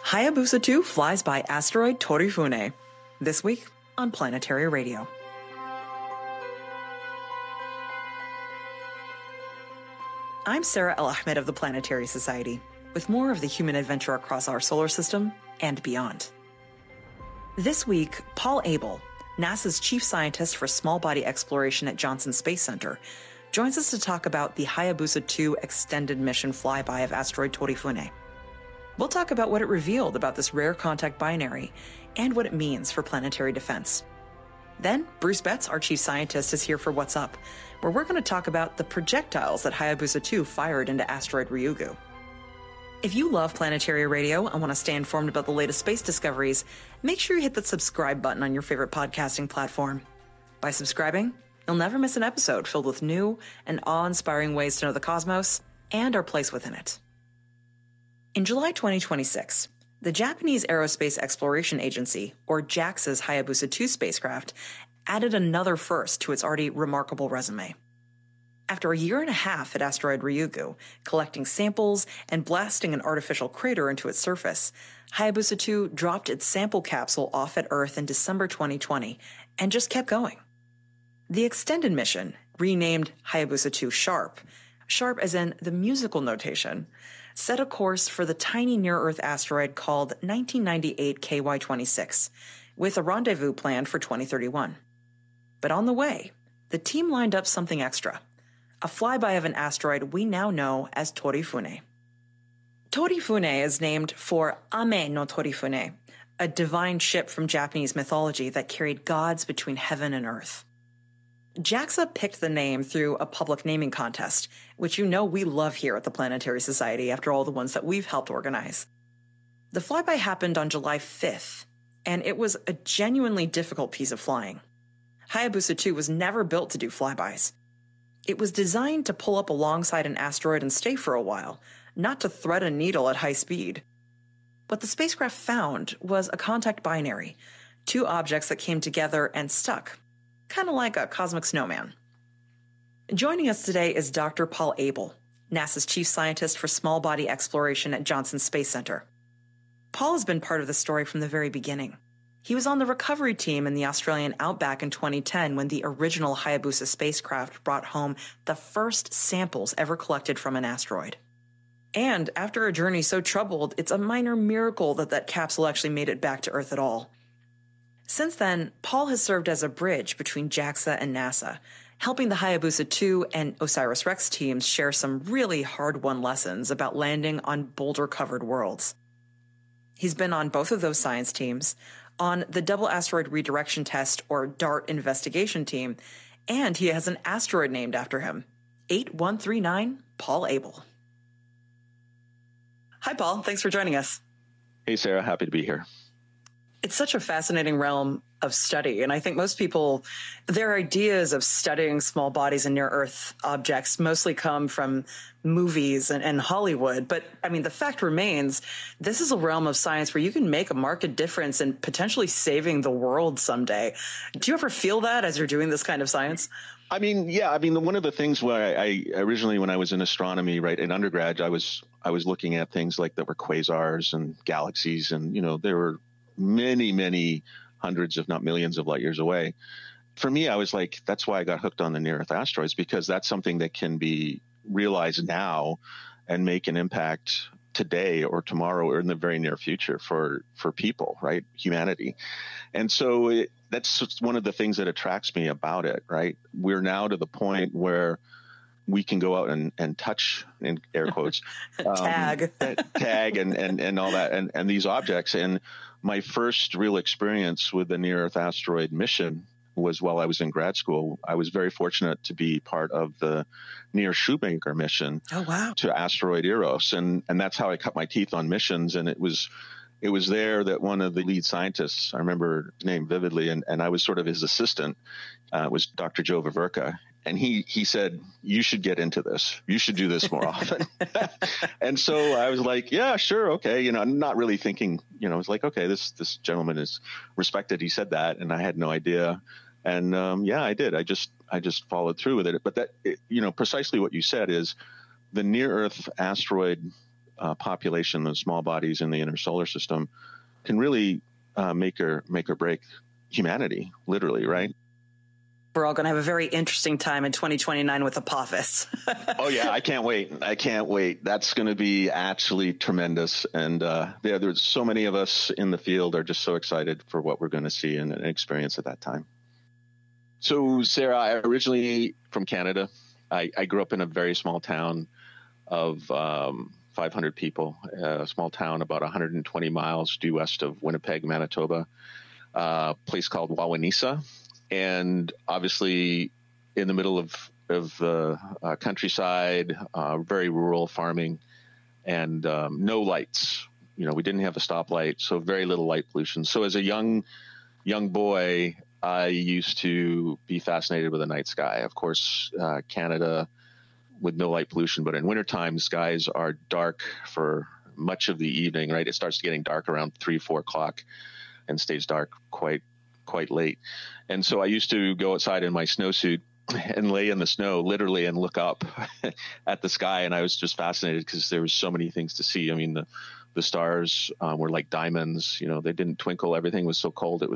Hayabusa 2 flies by asteroid Torifune. This week on Planetary Radio. I'm Sarah El-Ahmed of the Planetary Society, with more of the human adventure across our solar system and beyond. This week, Paul Abel, NASA's chief scientist for small body exploration at Johnson Space Center, joins us to talk about the Hayabusa 2 extended mission flyby of asteroid Torifune. We'll talk about what it revealed about this rare contact binary and what it means for planetary defense. Then, Bruce Betts, our chief scientist, is here for What's Up, where we're going to talk about the projectiles that Hayabusa 2 fired into asteroid Ryugu. If you love Planetary Radio and want to stay informed about the latest space discoveries, make sure you hit that subscribe button on your favorite podcasting platform. By subscribing, you'll never miss an episode filled with new and awe-inspiring ways to know the cosmos and our place within it. In July 2026, the Japanese Aerospace Exploration Agency, or JAXA's Hayabusa 2 spacecraft, added another first to its already remarkable resume. After a year and a half at asteroid Ryugu, collecting samples and blasting an artificial crater into its surface, Hayabusa 2 dropped its sample capsule off at Earth in December 2020 and just kept going. The extended mission, renamed Hayabusa 2 Sharp as in the musical notation, set a course for the tiny near-Earth asteroid called 1998 KY26, with a rendezvous planned for 2031. But on the way, the team lined up something extra, a flyby of an asteroid we now know as Torifune. Torifune is named for Ame no Torifune, a divine ship from Japanese mythology that carried gods between heaven and earth. JAXA picked the name through a public naming contest, which you know we love here at the Planetary Society after all the ones that we've helped organize. The flyby happened on July 5th, and it was a genuinely difficult piece of flying. Hayabusa 2 was never built to do flybys. It was designed to pull up alongside an asteroid and stay for a while, not to thread a needle at high speed. What the spacecraft found was a contact binary, two objects that came together and stuck, kind of like a cosmic snowman. Joining us today is Dr. Paul Abel, NASA's chief scientist for small body exploration at Johnson Space Center. Paul has been part of the story from the very beginning. He was on the recovery team in the Australian outback in 2010 when the original Hayabusa spacecraft brought home the first samples ever collected from an asteroid. And after a journey so troubled, it's a minor miracle that capsule actually made it back to Earth at all. Since then, Paul has served as a bridge between JAXA and NASA, helping the Hayabusa 2 and OSIRIS-REx teams share some really hard-won lessons about landing on boulder-covered worlds. He's been on both of those science teams, on the Double Asteroid Redirection Test, or DART investigation team, and he has an asteroid named after him, 8139 Paul Abel. Hi, Paul. Thanks for joining us. Hey, Sarah. Happy to be here. It's such a fascinating realm of study, and I think most people, their ideas of studying small bodies and near-Earth objects mostly come from movies and Hollywood. But, I mean, the fact remains, this is a realm of science where you can make a marked difference in potentially saving the world someday. Do you ever feel that as you're doing this kind of science? I mean, yeah. I mean, one of the things where I originally, when I was in astronomy, right, in undergrad, I was looking at things like that were quasars and galaxies, and, you know, there were many, many hundreds, if not millions of light years away. For me, I was like, that's why I got hooked on the near-Earth asteroids, because that's something that can be realized now and make an impact today or tomorrow or in the very near future for people, right? Humanity. And so that's one of the things that attracts me about it, right? We're now to the point where we can go out and touch, in air quotes, tag and all that, and these objects. And my first real experience with the near-Earth asteroid mission was while I was in grad school. I was very fortunate to be part of the Near Shoemaker mission to asteroid Eros, and that's how I cut my teeth on missions. And it was there that one of the lead scientists, I remember his name vividly, and I was sort of his assistant, was Dr. Joe Vaverka. And he said, you should get into this. You should do this more often. And so I was like, yeah, sure. Okay. You know, not really thinking, you know, I was like, okay, this gentleman is respected. He said that, and I had no idea. And yeah, I did. I just followed through with it. But that, you know, precisely what you said is the near Earth asteroid population, the small bodies in the inner solar system, can really make or break humanity, literally, right? We're all going to have a very interesting time in 2029 with Apophis. Oh, yeah. I can't wait. That's going to be actually tremendous. And there's so many of us in the field are just so excited for what we're going to see and experience at that time. So, Sarah, I originally from Canada. I grew up in a very small town of 500 people, a small town about 120 miles due west of Winnipeg, Manitoba, a place called Wawanesa. And obviously in the middle of the countryside, very rural farming, and no lights. We didn't have a stoplight, so very little light pollution. So as a young boy, I used to be fascinated with the night sky. Of course, Canada with no light pollution, but in wintertime, skies are dark for much of the evening, right? It starts getting dark around 3-4 o'clock and stays dark quite late. And so I used to go outside in my snowsuit and lay in the snow literally and look up at the sky. And I was just fascinated because there was so many things to see. I mean, the stars were like diamonds, they didn't twinkle. Everything was so cold. It